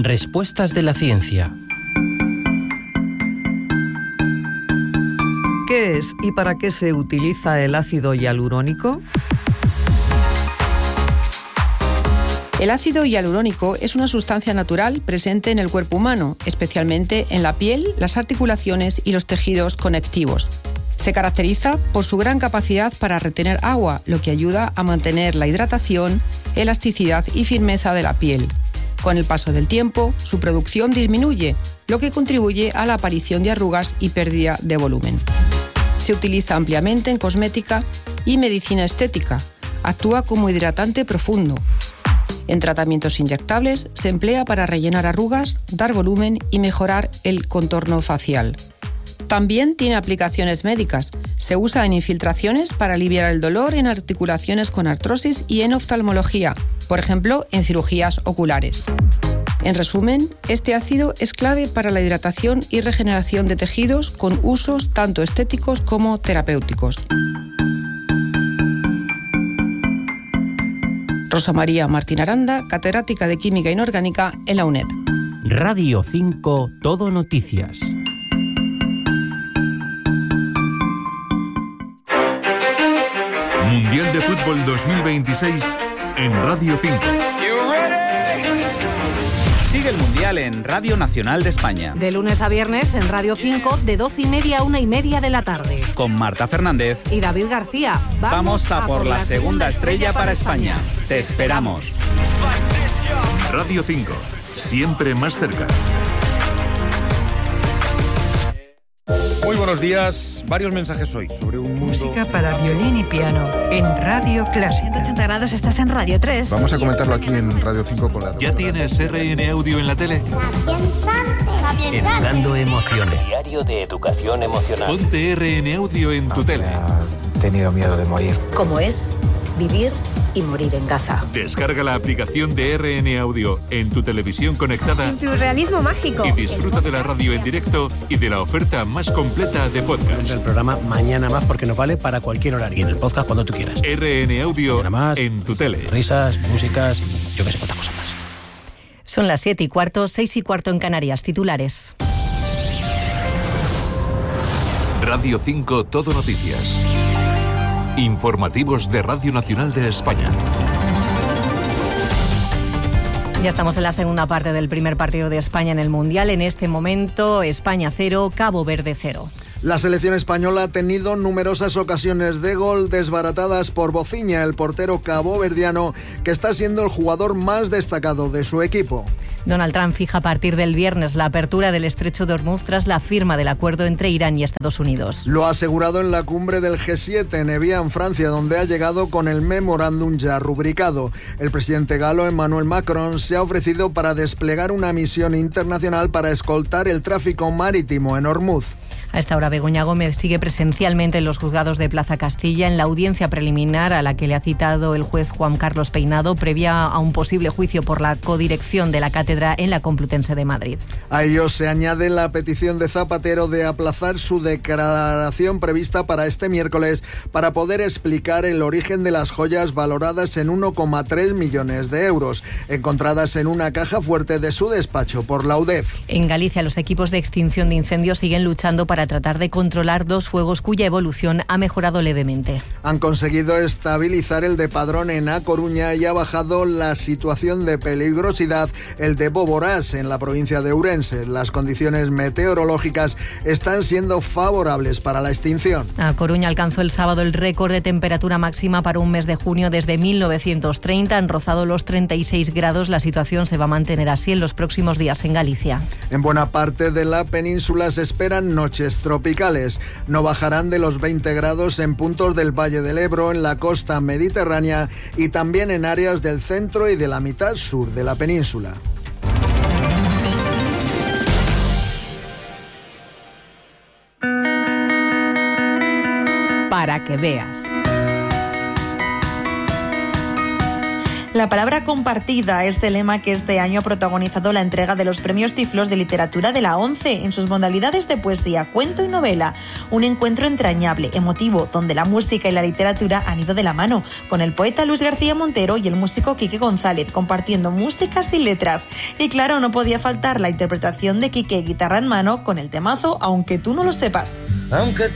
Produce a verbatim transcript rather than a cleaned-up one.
Respuestas de la ciencia. ¿Qué es y para qué se utiliza el ácido hialurónico? El ácido hialurónico es una sustancia natural presente en el cuerpo humano, especialmente en la piel, las articulaciones y los tejidos conectivos. Se caracteriza por su gran capacidad para retener agua, lo que ayuda a mantener la hidratación, elasticidad y firmeza de la piel. Con el paso del tiempo, su producción disminuye, lo que contribuye a la aparición de arrugas y pérdida de volumen. Se utiliza ampliamente en cosmética y medicina estética. Actúa como hidratante profundo. En tratamientos inyectables se emplea para rellenar arrugas, dar volumen y mejorar el contorno facial. También tiene aplicaciones médicas. Se usa en infiltraciones para aliviar el dolor en articulaciones con artrosis y en oftalmología, por ejemplo, en cirugías oculares. En resumen, este ácido es clave para la hidratación y regeneración de tejidos con usos tanto estéticos como terapéuticos. Rosa María Martín Aranda, catedrática de Química Inorgánica en la UNED. Radio cinco, Todo Noticias. Mundial de Fútbol dos mil veintiséis en Radio cinco. Sigue el Mundial en Radio Nacional de España. De lunes a viernes en Radio cinco, de doce y media a una y media de la tarde. Con Marta Fernández y David García. Vamos, Vamos a, a por la segunda estrella para España. España. Te esperamos. Radio cinco, siempre más cerca. Muy buenos días. Varios mensajes hoy sobre un mundo... Música para violín y piano en Radio Clásica. ciento ochenta grados, estás en Radio tres. Vamos a comentarlo aquí en Radio cinco con la... ¿Ya tienes R N Audio en la tele? Educando emociones. Diario de educación emocional. Ponte R N Audio en tu tele. He tenido miedo de morir. ¿Cómo es vivir y morir en Gaza? Descarga la aplicación de R N Audio en tu televisión conectada. En tu realismo mágico. Y disfruta de la radio en directo y de la oferta más completa de podcast. El programa Mañana Más porque nos vale para cualquier horario. Y en el podcast cuando tú quieras. R N Audio más, en tu tele. Risas, músicas, yo que sé cuántas cosas más. Son las siete y cuarto, seis y cuarto en Canarias. Titulares. Radio cinco, Todo Noticias. Informativos de Radio Nacional de España. Ya estamos en la segunda parte del primer partido de España en el Mundial. En este momento, España cero, Cabo Verde cero. La selección española ha tenido numerosas ocasiones de gol desbaratadas por Bociña, el portero caboverdiano, que está siendo el jugador más destacado de su equipo. Donald Trump fija a partir del viernes la apertura del estrecho de Hormuz tras la firma del acuerdo entre Irán y Estados Unidos. Lo ha asegurado en la cumbre del G siete en Evian, Francia, donde ha llegado con el memorándum ya rubricado. El presidente galo Emmanuel Macron se ha ofrecido para desplegar una misión internacional para escoltar el tráfico marítimo en Hormuz. A esta hora, Begoña Gómez sigue presencialmente en los juzgados de Plaza Castilla en la audiencia preliminar a la que le ha citado el juez Juan Carlos Peinado, previa a un posible juicio por la codirección de la cátedra en la Complutense de Madrid. A ello se añade la petición de Zapatero de aplazar su declaración prevista para este miércoles para poder explicar el origen de las joyas valoradas en uno coma tres millones de euros, encontradas en una caja fuerte de su despacho por la U D E F. En Galicia, los equipos de extinción de incendios siguen luchando para tratar de controlar dos fuegos cuya evolución ha mejorado levemente. Han conseguido estabilizar el de Padrón en A Coruña y ha bajado la situación de peligrosidad el de Boborás en la provincia de Ourense. Las condiciones meteorológicas están siendo favorables para la extinción. A Coruña alcanzó el sábado el récord de temperatura máxima para un mes de junio desde mil novecientos treinta. Han rozado los treinta y seis grados. La situación se va a mantener así en los próximos días en Galicia. En buena parte de la península se esperan noches tropicales. No bajarán de los veinte grados en puntos del Valle del Ebro, en la costa mediterránea y también en áreas del centro y de la mitad sur de la península. Para que veas. La palabra compartida es el lema que este año ha protagonizado la entrega de los premios Tiflos de literatura de la ONCE en sus modalidades de poesía, cuento y novela. Un encuentro entrañable, emotivo, donde la música y la literatura han ido de la mano, con el poeta Luis García Montero y el músico Quique González compartiendo músicas y letras. Y claro, no podía faltar la interpretación de Quique guitarra en mano con el temazo Aunque tú no lo sepas. Aunque